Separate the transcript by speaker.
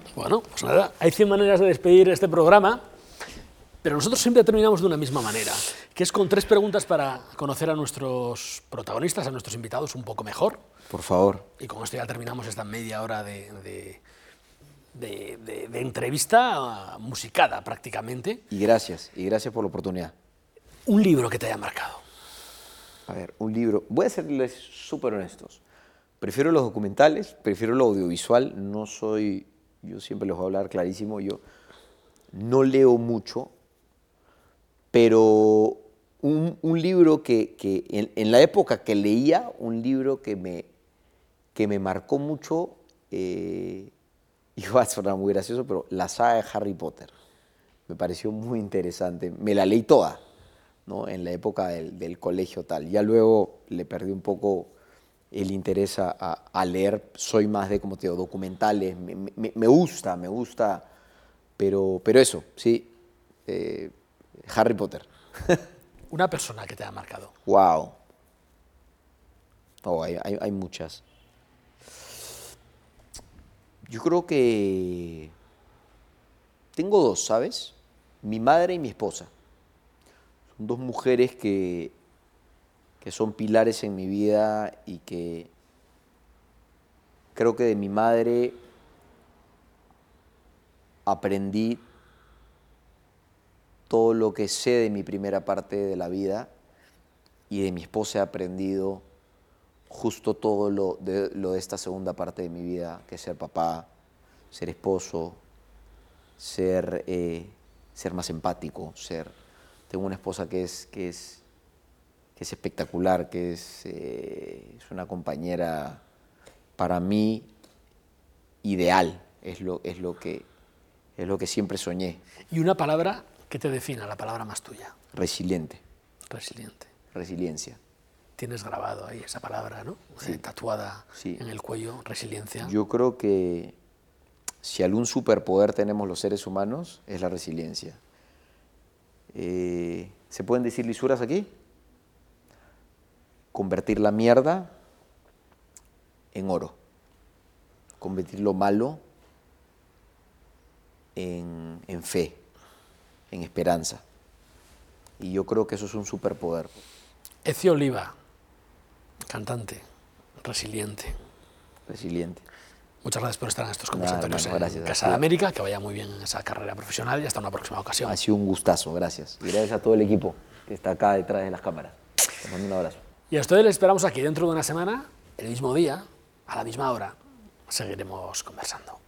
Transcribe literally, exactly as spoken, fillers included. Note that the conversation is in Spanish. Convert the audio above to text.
Speaker 1: Bueno, pues nada, hay cien maneras de despedir este programa, pero nosotros siempre terminamos de una misma manera, que es con tres preguntas para conocer a nuestros protagonistas, a nuestros invitados un poco mejor.
Speaker 2: Por favor.
Speaker 1: Y con esto ya terminamos esta media hora de, de, de, de, de entrevista musicada prácticamente.
Speaker 2: Y gracias, y gracias por la oportunidad.
Speaker 1: Un libro que te haya marcado.
Speaker 2: A ver, un libro. Voy a serles súper honestos. Prefiero los documentales, prefiero lo audiovisual. No soy, yo siempre les voy a hablar clarísimo, yo no leo mucho, pero un, un libro que, que en, en la época que leía, un libro que me, que me marcó mucho, eh, y va a sonar muy gracioso, pero la saga de Harry Potter. Me pareció muy interesante. Me la leí toda, ¿no? En la época del, del colegio tal. Ya luego le perdí un poco el interés a, a, a leer. Soy más de, como te digo, documentales. Me, me, me gusta, me gusta, pero, pero eso, sí, eh, Harry Potter.
Speaker 1: Una persona que te haya marcado.
Speaker 2: Wow. Oh, hay, hay, hay muchas. Yo creo que tengo dos, ¿sabes? Mi madre y mi esposa. Son dos mujeres que, que son pilares en mi vida y que creo que de mi madre aprendí todo lo que sé de mi primera parte de la vida y de mi esposa he aprendido justo todo lo de, lo de esta segunda parte de mi vida, que es ser papá, ser esposo, ser, eh, ser más empático, ser... Tengo una esposa que es, que es, que es espectacular, que es, eh, es una compañera para mí ideal, es lo, es, lo que, es lo que siempre soñé.
Speaker 1: Y una palabra que te defina, la palabra más tuya.
Speaker 2: Resiliente.
Speaker 1: Resiliente.
Speaker 2: Resiliencia.
Speaker 1: Tienes grabado ahí esa palabra, ¿no?
Speaker 2: Sí.
Speaker 1: Eh, tatuada
Speaker 2: Sí.
Speaker 1: en el cuello, resiliencia.
Speaker 2: Yo creo que si algún superpoder tenemos los seres humanos es la resiliencia. Eh, ¿Se pueden decir lisuras aquí? Convertir la mierda en oro. Convertir lo malo en, en fe, en esperanza. Y yo creo que eso es un superpoder.
Speaker 1: Ezio Oliva, cantante, resiliente.
Speaker 2: Resiliente.
Speaker 1: Muchas gracias por estar en estos
Speaker 2: Nada,
Speaker 1: conversatorios
Speaker 2: hermano,
Speaker 1: en
Speaker 2: gracias.
Speaker 1: Casa de América, que vaya muy bien en esa carrera profesional y hasta una próxima ocasión.
Speaker 2: Ha sido un gustazo, gracias. Y gracias a todo el equipo que está acá detrás de las cámaras. Les mando un abrazo.
Speaker 1: Y a ustedes les esperamos aquí dentro de una semana, el mismo día, a la misma hora. Seguiremos conversando.